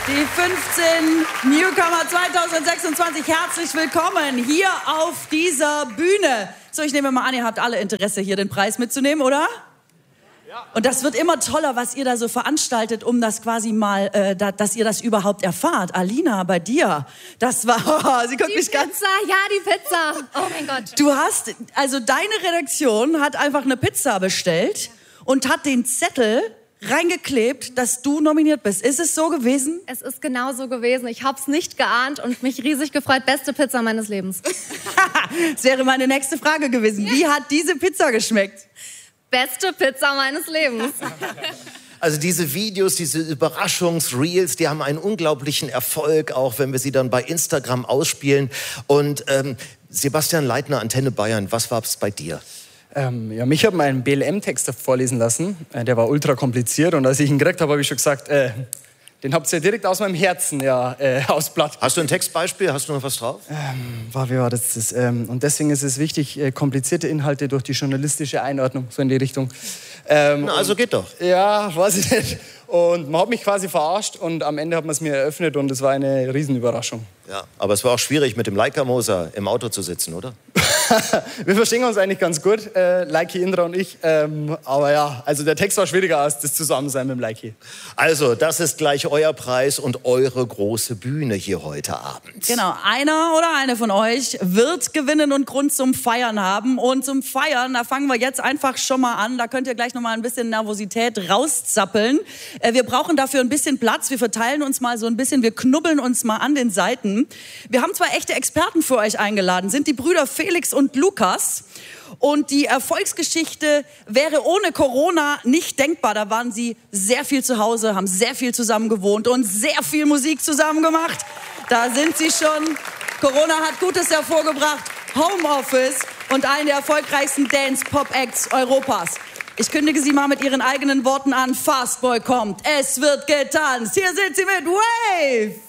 Die 15 Newcomer 2026, herzlich willkommen hier auf dieser Bühne. So, ich nehme mal an, ihr habt alle Interesse, hier den Preis mitzunehmen, oder? Ja. Und das wird immer toller, was ihr da so veranstaltet, um das quasi mal, dass ihr das überhaupt erfahrt. Alina, bei dir, das war, sie guckt mich ganz... Die Pizza, oh mein Gott. Du hast, also deine Redaktion hat einfach eine Pizza bestellt und hat den Zettel reingeklebt, dass du nominiert bist. Ist es so gewesen? Es ist genau so gewesen. Ich hab's nicht geahnt und mich riesig gefreut. Beste Pizza meines Lebens. Das wäre meine nächste Frage gewesen. Ja. Wie hat diese Pizza geschmeckt? Beste Pizza meines Lebens. Also diese Videos, diese Überraschungsreels, die haben einen unglaublichen Erfolg, auch wenn wir sie dann bei Instagram ausspielen. Und Sebastian Leitner, Antenne Bayern, was war's bei dir? Mich hat mein BLM-Text vorlesen lassen. Der war ultra kompliziert und als ich ihn gekriegt habe, habe ich schon gesagt, den habt ihr direkt aus meinem Herzen, aus Blatt. Hast du ein Textbeispiel? Hast du noch was drauf? Wie war das? Und deswegen ist es wichtig, komplizierte Inhalte durch die journalistische Einordnung, so in die Richtung. Also geht doch. Ja, weiß ich nicht. Und man hat mich quasi verarscht und am Ende hat man es mir eröffnet und es war eine Riesenüberraschung. Ja, aber es war auch schwierig, mit dem Leica-Moser im Auto zu sitzen, oder? Wir verstehen uns eigentlich ganz gut, Leiki, Indra und ich. Aber ja, also der Text war schwieriger als das Zusammensein mit dem Leiki. Also, das ist gleich euer Preis und eure große Bühne hier heute Abend. Genau, einer oder eine von euch wird gewinnen und Grund zum Feiern haben. Und zum Feiern, da fangen wir jetzt einfach schon mal an. Da könnt ihr gleich noch mal ein bisschen Nervosität rauszappeln. Wir brauchen dafür ein bisschen Platz. Wir verteilen uns mal so ein bisschen, wir knubbeln uns mal an den Seiten. Wir haben zwei echte Experten für euch eingeladen, sind die Brüder Felix und Lukas. Und die Erfolgsgeschichte wäre ohne Corona nicht denkbar. Da waren sie sehr viel zu Hause, haben sehr viel zusammen gewohnt und sehr viel Musik zusammen gemacht. Da sind sie schon. Corona hat Gutes hervorgebracht. Homeoffice und einen der erfolgreichsten Dance-Pop-Acts Europas. Ich kündige sie mal mit ihren eigenen Worten an. Fastboy kommt, es wird getanzt. Hier sind sie mit Wave.